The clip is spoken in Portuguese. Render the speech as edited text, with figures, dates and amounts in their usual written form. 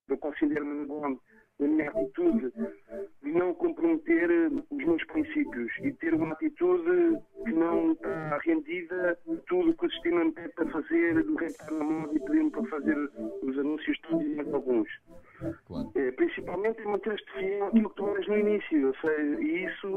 eu considero-me bom na minha atitude de não comprometer os meus princípios e ter uma atitude que não está rendida a tudo que o sistema me pede para fazer, do reptar na mão e pedir-me para fazer os anúncios todos e mais alguns. Claro. Principalmente manter-te fiel àquilo que tu eras no início, e isso